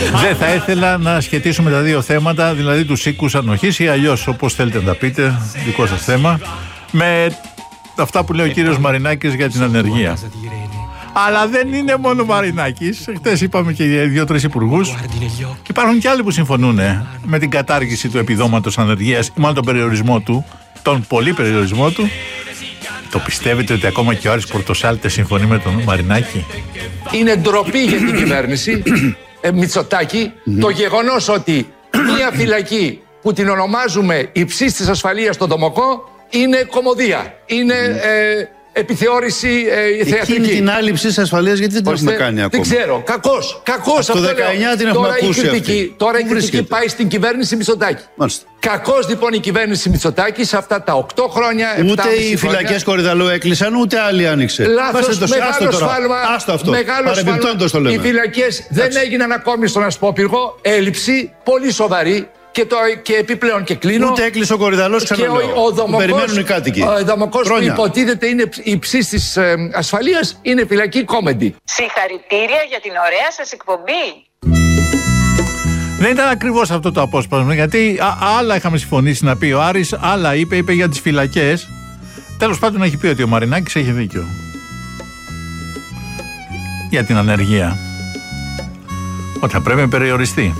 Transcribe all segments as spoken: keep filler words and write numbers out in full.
Δεν θα ήθελα να σχετίσουμε τα δύο θέματα, δηλαδή τους οίκους ανοχής ή αλλιώς όπως θέλετε να τα πείτε, δικό σας θέμα, με αυτά που λέει ο κύριος Μαρινάκης για την ανεργία. Αλλά δεν είναι μόνο Μαρινάκης. Χτες είπαμε και δύο-τρεις υπουργούς. Και υπάρχουν και άλλοι που συμφωνούν με την κατάργηση του επιδόματος ανεργίας, μάλλον τον περιορισμό του, τον πολύ περιορισμό του. Το πιστεύετε ότι ακόμα και ο Άρης Πορτοσάλτες συμφωνεί με τον Μαρινάκη? Είναι ντροπή για την κυβέρνηση ε, Μητσοτάκη το γεγονός ότι μια φυλακή που την ονομάζουμε υψής της ασφαλείας στον Δομοκό είναι κωμωδία. Είναι ε, επιθεώρηση ε, θεατρική. Εκείνη την άλλη υψής ασφαλείας γιατί δεν την έχουμε κάνει ακόμα? Δεν ξέρω. Κακώς. Κακώς αυτό. Το δεκαεννιά την έχουμε τώρα ακούσει η κριτική, αυτή. τώρα η κριτική πάει στην κυβέρνηση Μητσοτάκη. Μάλιστα. Κακώς λοιπόν η κυβέρνηση Μητσοτάκη σε αυτά τα οκτώ χρόνια. Ούτε οι φυλακές Κορυδαλού έκλεισαν, ούτε άλλοι άνοιξε. Λάθος, το μεγάλο σφάλμα. Άστο αυτό. Μεγάλο σφάλμα. Οι φυλακές δεν έγιναν ακόμη στον Ασπόπυργο. Έλλειψη πολύ σοβαρή. Και, το, και επιπλέον και κλείνω. Ούτε έκλεισε ο Κορυδαλός, ξαναλέω. Και ο, ο Δομοκός, περιμένουν οι κάτοικοι. Ο Δομοκός που υποτίθεται είναι υψής της ε, ασφαλείας είναι φυλακή κόμεντι. Συγχαρητήρια για την ωραία σας εκπομπή. Δεν ήταν ακριβώς αυτό το απόσπασμα, γιατί α, άλλα είχαμε συμφωνήσει να πει ο Άρης, άλλα είπε, είπε για τις φυλακές. Τέλος πάντων έχει πει ότι ο Μαρινάκης έχει δίκιο για την ανεργία, ότι θα πρέπει να περιοριστεί.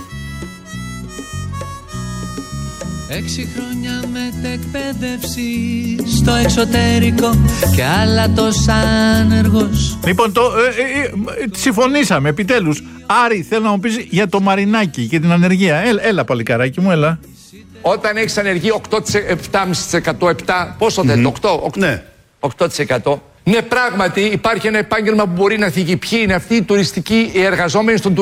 Έξι χρόνια μετεκπαίδευση στο εξωτερικό και άλλα τόσα άνεργος. Λοιπόν, το, ε, ε, ε, συμφωνήσαμε επιτέλους. Άρη, θέλω να μου πεις για το Μαρινάκη και την ανεργία. Έλα, έλα παλικαράκι μου, έλα. Όταν έχεις ανεργία οκτώ τοις εκατό, επτά κόμμα πέντε τοις εκατό, επτά, πόσο mm-hmm. δεν οκτώ, οκτώ, ναι. οκτώ τοις εκατό. Ναι, πράγματι υπάρχει ένα επάγγελμα που μπορεί να θίγει. Ποιοι είναι αυτοί οι τουριστικοί, οι εργαζόμενοι στον τουρισμό.